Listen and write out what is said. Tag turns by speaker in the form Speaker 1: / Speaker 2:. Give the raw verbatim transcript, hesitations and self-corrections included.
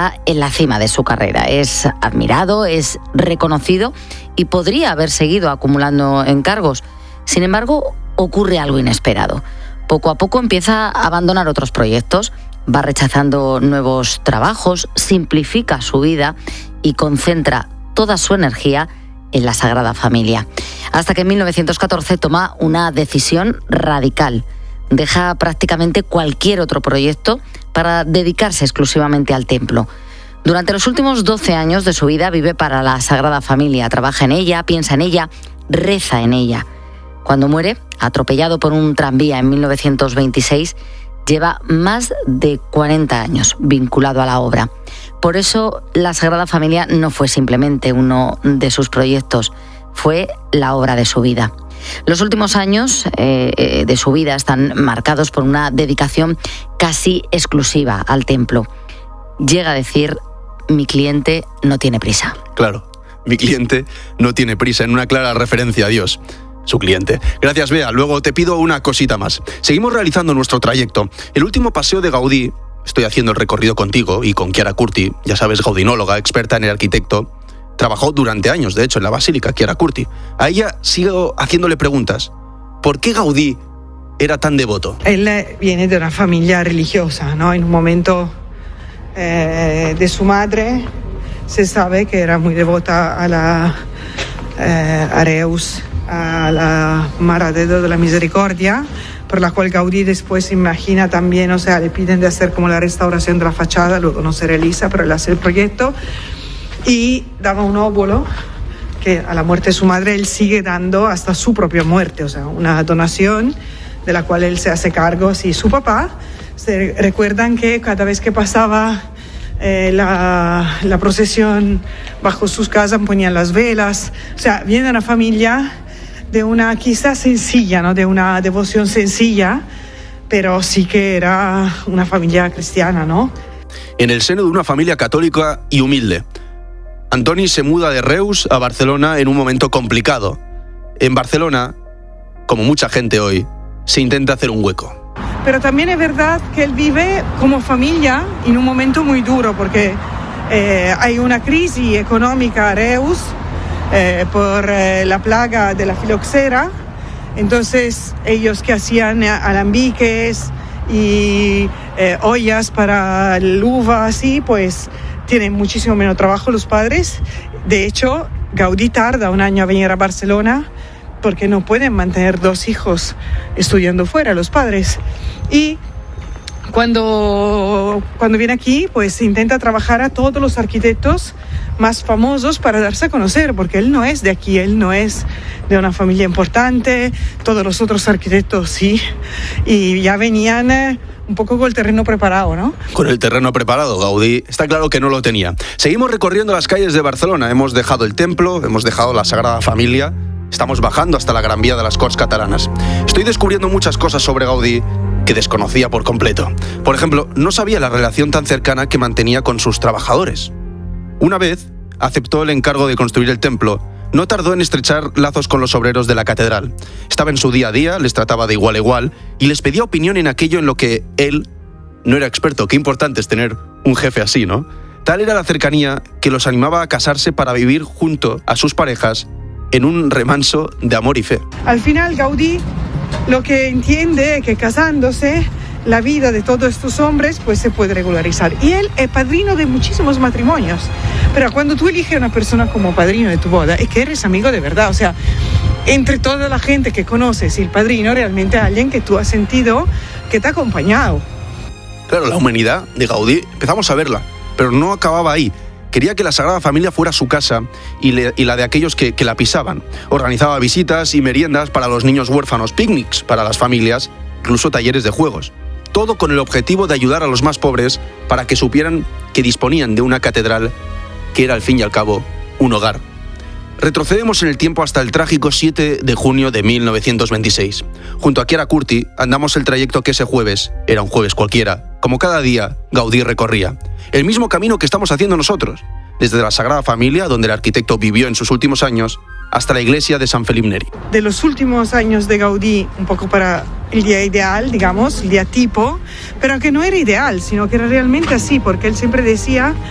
Speaker 1: está en la cima de su carrera. Es admirado, es reconocido y podría haber seguido acumulando encargos. Sin embargo, ocurre algo inesperado. Poco a poco empieza a abandonar otros proyectos, va rechazando nuevos trabajos, simplifica su vida y concentra toda su energía en la Sagrada Familia. Hasta que en mil novecientos catorce toma una decisión radical. Deja prácticamente cualquier otro proyecto para dedicarse exclusivamente al templo. Durante los últimos doce años de su vida vive para la Sagrada Familia, trabaja en ella, piensa en ella, reza en ella. Cuando muere, atropellado por un tranvía en mil novecientos veintiséis, lleva más de cuarenta años vinculado a la obra. Por eso, la Sagrada Familia no fue simplemente uno de sus proyectos, fue la obra de su vida. Los últimos años eh, de su vida están marcados por una dedicación casi exclusiva al templo. Llega a decir: mi cliente no tiene prisa.
Speaker 2: Claro, mi cliente no tiene prisa, en una clara referencia a Dios, su cliente. Gracias, Bea. Luego te pido una cosita más. Seguimos realizando nuestro trayecto. El último paseo de Gaudí, estoy haciendo el recorrido contigo y con Chiara Curti, ya sabes, gaudinóloga, experta en el arquitecto. Trabajó durante años, de hecho, en la Basílica, Chiara Curti. A ella sigo haciéndole preguntas. ¿Por qué Gaudí era tan devoto?
Speaker 3: Él viene de una familia religiosa, ¿no? En un momento eh, de su madre se sabe que era muy devota a la eh, a Reus, a la Madre de la Misericordia, por la cual Gaudí después imagina también, o sea, le piden de hacer como la restauración de la fachada, luego no se realiza, pero él hace el proyecto. Y daba un óvulo que a la muerte de su madre él sigue dando hasta su propia muerte, o sea, una donación de la cual él se hace cargo. Sí, su papá, se recuerdan que cada vez que pasaba eh, la, la procesión bajo sus casas ponían las velas, o sea, viene de una familia de una quizá sencilla, ¿no? De una devoción sencilla, pero sí que era una familia cristiana, ¿no?
Speaker 2: En el seno de una familia católica y humilde, Antoni se muda de Reus a Barcelona en un momento complicado. En Barcelona, como mucha gente hoy, se intenta hacer un hueco.
Speaker 3: Pero también es verdad que él vive como familia en un momento muy duro, porque eh, hay una crisis económica en Reus eh, por eh, la plaga de la filoxera. Entonces, ellos que hacían alambiques y eh, ollas para el uva, así, pues tienen muchísimo menos trabajo los padres. De hecho, Gaudí tarda un año a venir a Barcelona porque no pueden mantener dos hijos estudiando fuera, los padres. Y cuando, cuando viene aquí, pues intenta trabajar a todos los arquitectos más famosos para darse a conocer, porque él no es de aquí, él no es de una familia importante, todos los otros arquitectos sí, y ya venían eh, un poco con el terreno preparado, ¿no?
Speaker 2: Con el terreno preparado, Gaudí está claro que no lo tenía. Seguimos recorriendo las calles de Barcelona, hemos dejado el templo, hemos dejado la Sagrada Familia, estamos bajando hasta la Gran Vía de las Corts Catalanas. Estoy descubriendo muchas cosas sobre Gaudí que desconocía por completo. Por ejemplo, no sabía la relación tan cercana que mantenía con sus trabajadores. Una vez aceptó el encargo de construir el templo, no tardó en estrechar lazos con los obreros de la catedral. Estaba en su día a día, les trataba de igual a igual y les pedía opinión en aquello en lo que él no era experto. Qué importante es tener un jefe así, ¿no? Tal era la cercanía que los animaba a casarse para vivir junto a sus parejas en un remanso de amor y fe.
Speaker 3: Al final, Gaudí lo que entiende es que casándose, la vida de todos estos hombres pues se puede regularizar. Y él es padrino de muchísimos matrimonios. Pero cuando tú eliges a una persona como padrino de tu boda, es que eres amigo de verdad. O sea, entre toda la gente que conoces, el padrino realmente es alguien que tú has sentido que te ha acompañado.
Speaker 2: Claro, la humanidad de Gaudí empezamos a verla, pero no acababa ahí. Quería que la Sagrada Familia fuera su casa y, le, y la de aquellos que, que la pisaban. Organizaba visitas y meriendas para los niños huérfanos, picnics para las familias, incluso talleres de juegos. Todo con el objetivo de ayudar a los más pobres para que supieran que disponían de una catedral que era al fin y al cabo un hogar. Retrocedemos en el tiempo hasta el trágico siete de junio de mil novecientos veintiséis. Junto a Chiara Curti andamos el trayecto que ese jueves, era un jueves cualquiera, como cada día Gaudí recorría. El mismo camino que estamos haciendo nosotros, desde la Sagrada Familia, donde el arquitecto vivió en sus últimos años, hasta la iglesia de San Felip Neri.
Speaker 3: De los últimos años de Gaudí, un poco para el día ideal, digamos, el día tipo, pero que no era ideal, sino que era realmente así, porque él siempre decía